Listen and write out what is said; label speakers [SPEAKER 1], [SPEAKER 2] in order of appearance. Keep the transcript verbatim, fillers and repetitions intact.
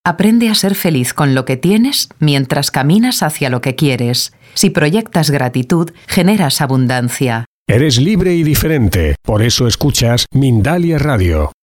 [SPEAKER 1] Aprende a ser feliz con lo que tienes mientras caminas hacia lo que quieres. Si proyectas gratitud, generas abundancia.
[SPEAKER 2] Eres libre y diferente, por eso escuchas Mindalia Radio.